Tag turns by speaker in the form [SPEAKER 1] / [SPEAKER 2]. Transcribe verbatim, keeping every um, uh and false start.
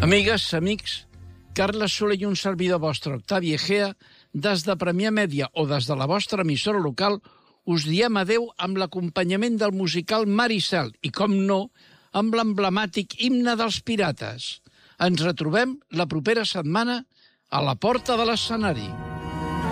[SPEAKER 1] Amigues, amics, Carles Soler i un servidor vostre, Octavi Egea, des de Premià Mèdia o des de la vostra emissora local, us diem adeu amb l'acompanyament del musical Mar i Cel i, com no, amb l'emblemàtic himne dels pirates. Ens retrobem la propera setmana a la porta de l'escenari.